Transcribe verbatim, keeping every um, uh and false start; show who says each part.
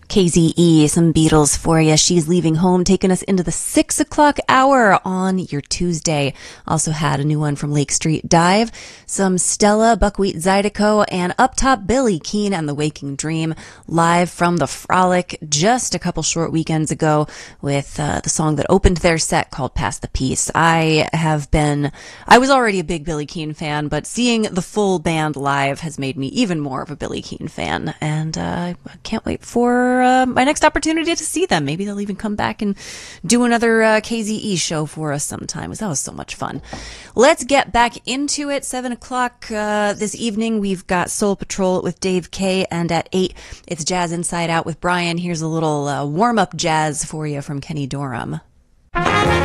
Speaker 1: K Z E, some Beatles for you. She's leaving home, taking us into the six o'clock hour on your Tuesday. Also had a new one from Lake Street Dive, some Stella, Buckwheat Zydeco, and up top Billy Keane and the Waking Dream, live from the Frolic just a couple short weekends ago with uh, the song that opened their set called Pass the Peace. I have been, I was already a big Billy Keane fan, but seeing the full band live has made me even more of a Billy Keane fan, and uh, I can't wait for uh, my next opportunity to see them. Maybe they'll even come back and do another uh, K Z E show for us sometime. That was so much fun. Let's get back into it. Seven o'clock uh, this evening, we've got Soul Patrol with Dave K, and at eight, it's Jazz Inside Out with Brian. Here's a little uh, warm-up jazz for you from Kenny Dorham.